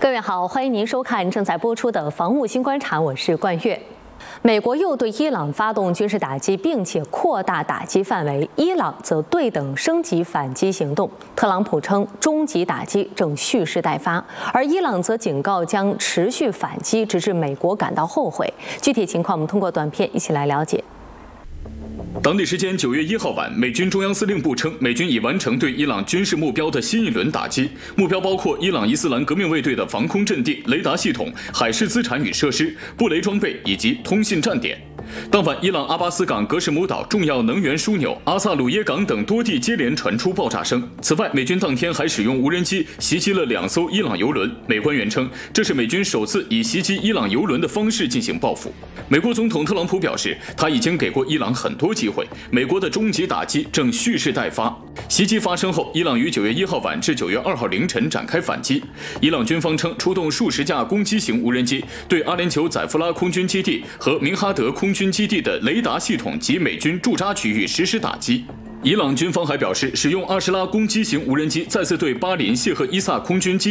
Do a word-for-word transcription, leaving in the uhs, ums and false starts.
各位好，欢迎您收看正在播出的《防务新观察》，我是冠月。美国又对伊朗发动军事打击，并且扩大打击范围，伊朗则对等升级反击行动。特朗普称终极打击正蓄势待发，而伊朗则警告将持续反击，直至美国感到后悔。具体情况，我们通过短片一起来了解。 当地时间九月一号晚，美军中央司令部称，美军已完成对伊朗军事目标的新一轮打击，目标包括伊朗伊斯兰革命卫队的防空阵地、雷达系统、海事资产与设施、布雷装备以及通信站点。 当晚，伊朗阿巴斯港格什姆岛重要能源枢纽阿萨鲁耶港等多地接连传出爆炸声。此外，美军当天还使用无人机袭击了两艘伊朗油轮。美官员称，这是美军首次以袭击伊朗油轮的方式进行报复。美国总统特朗普表示，他已经给过伊朗很多机会，美国的终极打击正蓄势待发。袭击发生后，伊朗于九月一号晚至九月二号凌晨展开反击。伊朗军方称，出动数十架攻击型无人机对阿联酋宰夫拉空军基地和明哈德空军基地的雷达系统及美军驻扎区域实施打击。伊朗军方还表示，使用阿什拉攻击型无人机再次对巴林谢赫伊萨空军基